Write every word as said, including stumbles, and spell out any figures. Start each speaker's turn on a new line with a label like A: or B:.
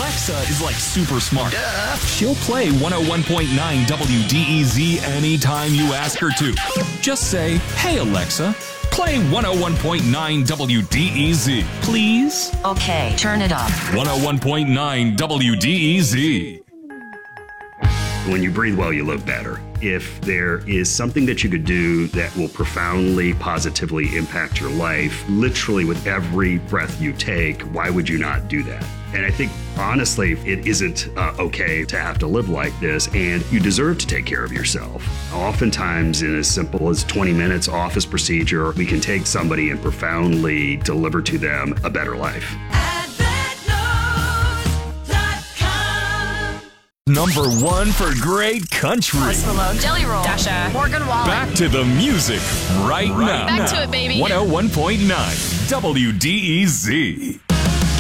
A: Alexa is like super smart. Duh. She'll play one oh one point nine W D E Z anytime you ask her to. Just say, "Hey Alexa, play one oh one point nine W D E Z, please."
B: Okay, turn it up.
A: one oh one point nine W D E Z.
C: When you breathe well, you live better. If there is something that you could do that will profoundly, positively impact your life, literally with every breath you take, why would you not do that? And I think, honestly, it isn't uh, okay to have to live like this, and you deserve to take care of yourself. Oftentimes, in as simple as twenty minutes office procedure, we can take somebody and profoundly deliver to them a better life.
A: Number one for great country.
D: Post Malone, Jelly Roll, Dasha, Morgan Wallen.
A: Back to the music right, right now.
D: Back to it, baby.
A: one oh one point nine W D E Z.